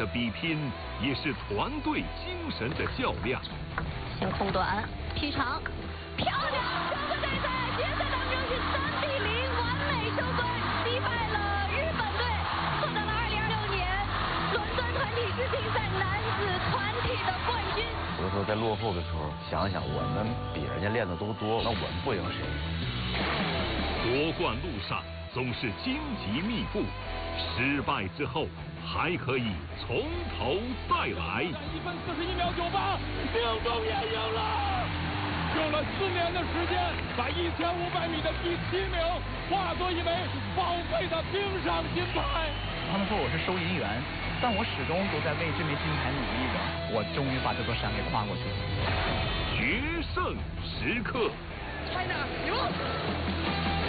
的比拼，也是团队精神的较量。 先控短，踢长，漂亮！中国队在决赛当中是3-0完美收官，击败了日本队，获得了2026年伦敦团体世乒赛男子团体的冠军。 有的时候在落后的时候，想一想我们比人家练的都多，那我们不赢谁？ 夺冠路上总是荆棘密布，失败之后还可以从头再来。 1分41秒98，命中也赢了，用了4年的时间，把1500米的第7名化作一枚宝贵的冰上金牌。 他们说我是收银员，但我始终都在为这枚金牌努力着。我终于把这座山给跨过去了。 决胜时刻 China 赢！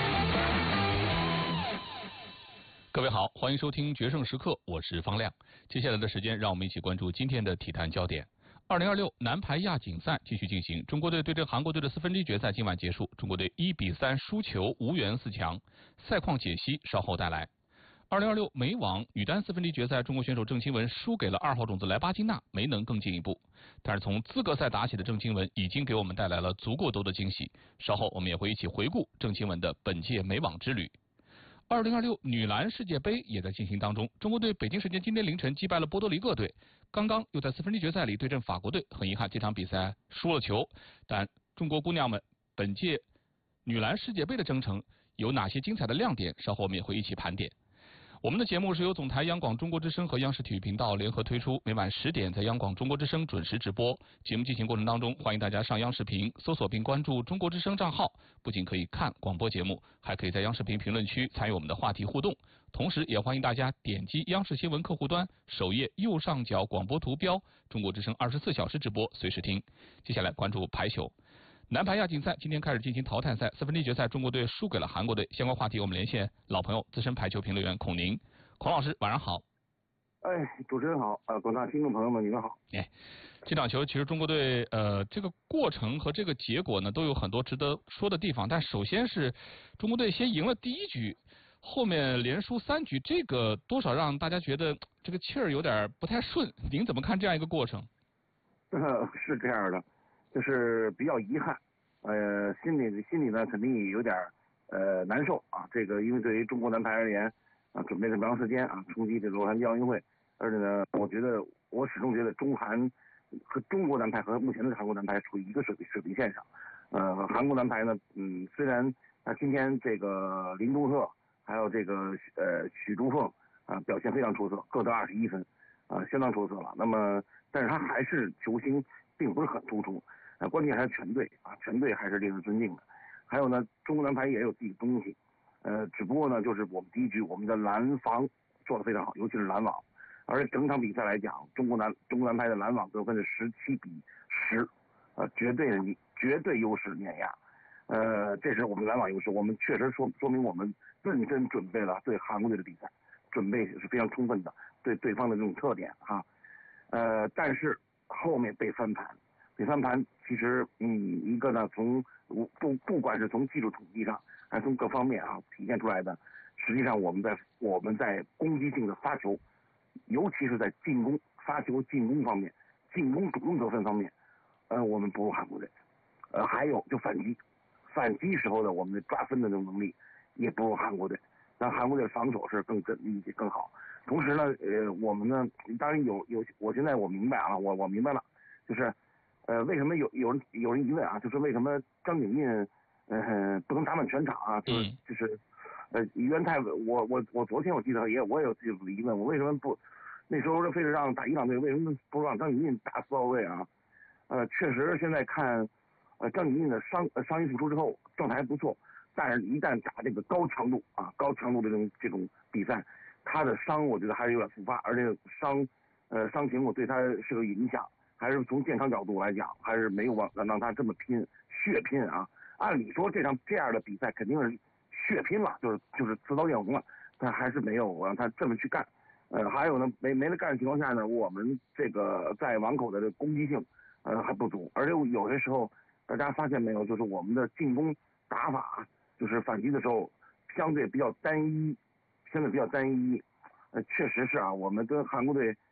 各位好，欢迎收听《决胜时刻》，我是方亮。接下来的时间，让我们一起关注今天的体坛焦点。2026男排亚锦赛继续进行，中国队对阵韩国队的4分之一决赛今晚结束，中国队1比3输球，无缘4强。赛况解析稍后带来。2026美网女单4分之一决赛，中国选手郑钦文输给了2号种子莱巴金娜，没能更进一步。但是从资格赛打起的郑钦文已经给我们带来了足够多的惊喜。稍后我们也会一起回顾郑钦文的本届美网之旅。2026女篮世界杯也在进行当中，中国队北京时间今天凌晨击败了波多黎各队，刚刚又在4分之一决赛里对阵法国队，很遗憾这场比赛输了球。但中国姑娘们本届女篮世界杯的征程有哪些精彩的亮点，稍后我们也会一起盘点。我们的节目是由总台央广中国之声和央视体育频道联合推出，每晚10点在央广中国之声准时直播。节目进行过程当中，欢迎大家上央视频搜索并关注中国之声账号，不仅可以看广播节目，还可以在央视频评论区参与我们的话题互动。同时也欢迎大家点击央视新闻客户端首页右上角广播图标中国之声24小时直播，随时听。接下来关注排球。男排亚锦赛今天开始进行淘汰赛，4分之一决赛中国队输给了韩国队。相关话题我们连线老朋友资深排球评论员孔宁。孔老师晚上好。 主持人好，广大听众朋友们你们好。 这场球其实中国队这个过程和这个结果呢都有很多值得说的地方，但首先是中国队先赢了第一局，后面连输3局，这个多少让大家觉得这个气儿有点不太顺。您怎么看这样一个过程？ 是这样的，就是比较遗憾，心里呢肯定有点难受啊。这个因为对于中国男排而言啊，准备这么长时间啊，冲击这洛杉矶奥运会，而且呢，我始终觉得中韩和中国男排和目前的韩国男排处于一个水平线上。韩国男排呢，虽然今天这个林东赫还有这个许朱凤表现非常出色，各得21分相当出色了。那么，但是他还是球星并不是很突出。关键还是全队啊，全队还是令人尊敬的。还有呢，中国男排也有自己的东西，只不过呢，就是我们第一局我们的拦防做得非常好，尤其是拦网，而且整场比赛来讲，中国男排的拦网得分是17比10，绝对优势碾压，这是我们拦网优势，我们确实说明我们认真准备了对韩国队的比赛，准备是非常充分的，对对方的这种特点但是后面被翻盘。其实一个呢，不管是从技术统计上，还是从各方面体现出来的，实际上我们在攻击性的发球，尤其是在进攻发球进攻方面，进攻主动得分方面，我们不如韩国队。还有就反击时候的我们的抓分的这种能力也不如韩国队。但韩国队防守是更缜密更好。同时呢，我们呢，当然有，我现在我明白啊，我明白了，就是为什么有人疑问啊，就是为什么张景印不能打满全场啊？就是袁泰，我昨天我记得我也有自己的疑问，我为什么不那时候非得让打伊朗队，为什么不让张景印打4号位啊？确实现在看张景印的伤愈复出之后状态还不错，但是一旦打这个高强度的这种比赛，他的伤我觉得还是有点复发，而且伤情我对他是个影响。还是从健康角度来讲，还是没有让他这么血拼啊！按理说这样的比赛肯定是血拼了，就是刺刀见红了，但还是没有让他这么去干。还有呢，没得干的情况下呢，我们这个在网口的这个攻击性还不足，而且有些时候大家发现没有，就是我们的进攻打法就是反击的时候相对比较单一，确实是啊，我们跟韩国队